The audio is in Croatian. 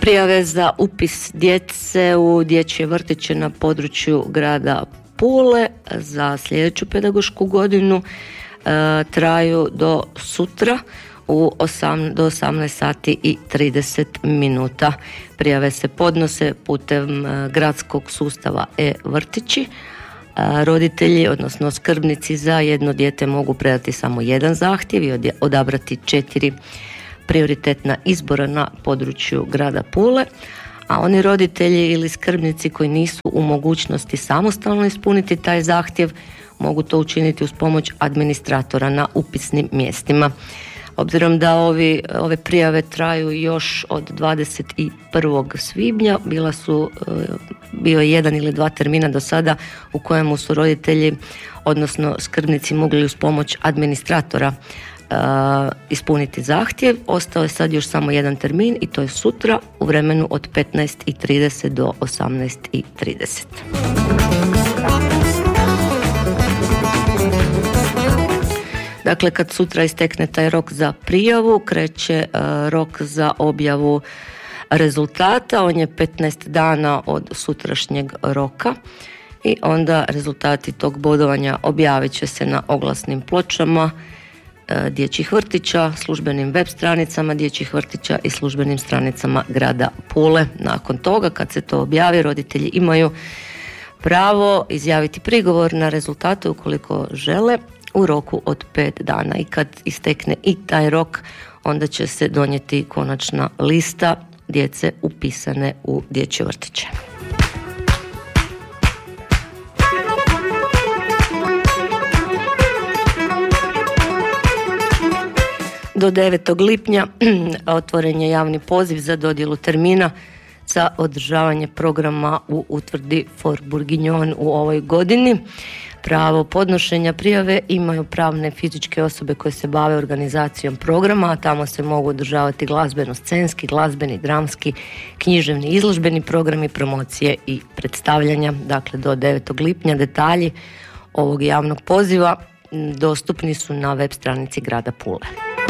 Prijave za upis djece u dječje vrtiće na području grada Pule za sljedeću pedagošku godinu traju do sutra do 18 sati i 30 minuta. Prijave se podnose putem gradskog sustava e-vrtići. Roditelji, odnosno skrbnici za jedno dijete mogu predati samo jedan zahtjev i odabrati 4 prioritetna izbora na području grada Pule, a oni roditelji ili skrbnici koji nisu u mogućnosti samostalno ispuniti taj zahtjev mogu to učiniti uz pomoć administratora na upisnim mjestima. Obzirom da ove prijave traju još od 21. svibnja, bio je 1 ili 2 termina do sada u kojemu su roditelji, odnosno skrbnici, mogli uz pomoć administratora ispuniti zahtjev. Ostao je sad još samo jedan termin i to je sutra u vremenu od 15:30 do 18:30. Dakle, kad sutra istekne taj rok za prijavu, kreće rok za objavu rezultata. On je 15 dana od sutrašnjeg roka i onda rezultati tog bodovanja objavit će se na oglasnim pločama dječjih vrtića, službenim web stranicama dječjih vrtića i službenim stranicama grada Pule. Nakon toga, kad se to objavi, roditelji imaju pravo izjaviti prigovor na rezultate ukoliko žele u roku od 5 dana. I kad istekne i taj rok, onda će se donijeti konačna lista djece upisane u dječje vrtiće. Do 9. lipnja otvoren je javni poziv za dodjelu termina za održavanje programa u utvrdi Fort Bourguignon u ovoj godini. Pravo podnošenja prijave imaju pravne fizičke osobe koje se bave organizacijom programa, a tamo se mogu održavati glazbeno-scenski, glazbeni, dramski, književni, izložbeni programi, promocije i predstavljanja. Dakle, do 9. lipnja detalji ovog javnog poziva dostupni su na web stranici grada Pule.